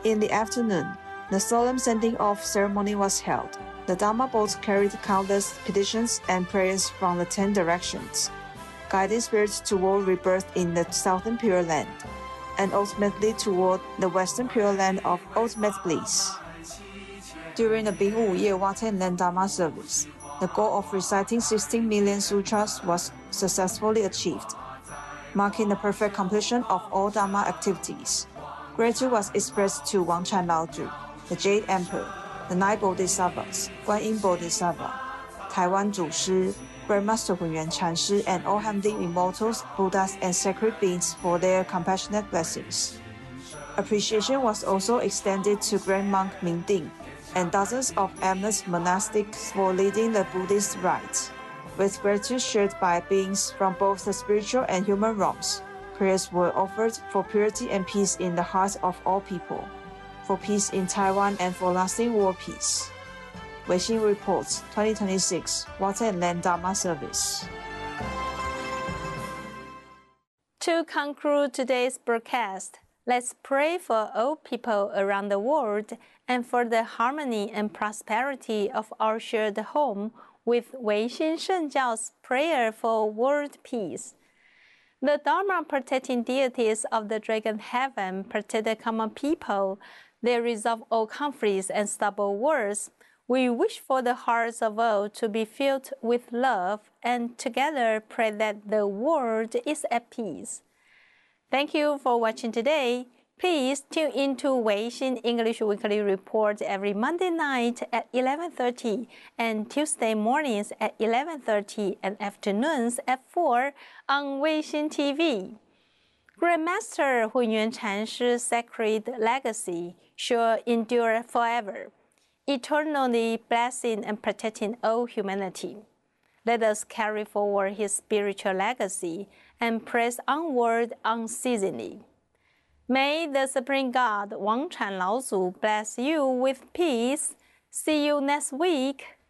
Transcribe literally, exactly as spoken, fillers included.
In the afternoon, the solemn sending-off ceremony was held. The Dharma boat carried countless petitions and prayers from the ten directions, guiding spirits toward rebirth in the southern Pure Land, and ultimately toward the western Pure Land of ultimate bliss. During the Bingwu Ye Water and Land Dharma service, the goal of reciting sixteen million sutras was successfully achieved, marking the perfect completion of all Dharma activities. Gratitude was expressed to Wangchan Laozu, the Jade Emperor, the Nine Bodhisattvas, Guanyin Bodhisattva, Taiwan Zhu Shi, Grandmaster Hunyuan Chanshi, and all Hamding immortals, Buddhas, and sacred beings for their compassionate blessings. Appreciation was also extended to Grand Monk Mingding and dozens of eminent monastics for leading the Buddhist rites. With gratitude shared by beings from both the spiritual and human realms, prayers were offered for purity and peace in the hearts of all people, for peace in Taiwan and for lasting world peace. Weixin Reports twenty twenty-six Water and Land Dharma Service. To conclude today's broadcast, let's pray for all people around the world and for the harmony and prosperity of our shared home with Weixin Shengjiao's prayer for world peace. The Dharma protecting deities of the Dragon Heaven protect the common people. They resolve all conflicts and stubborn wars. We wish for the hearts of all to be filled with love and together pray that the world is at peace. Thank you for watching today. Please tune into Weixin English Weekly Report every Monday night at eleven thirty and Tuesday mornings at eleven thirty and afternoons at four on Weixin T V. Grandmaster Hunyuan Chanshi's sacred legacy shall endure forever, eternally blessing and protecting all humanity. Let us carry forward his spiritual legacy and press onward unceasingly. May the Supreme God, Wangchan Laozu, bless you with peace. See you next week.